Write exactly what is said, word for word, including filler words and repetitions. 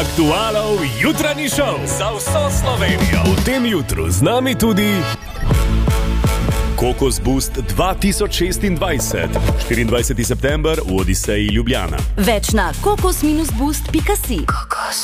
Aktualov jutranji šov za vso Slovenijo. V tem jutru z nami tudi Kokos Boost dva tisoč šestindvajset, štiriindvajseti september v Odiseji Ljubljana. Več na kokos boost pika si.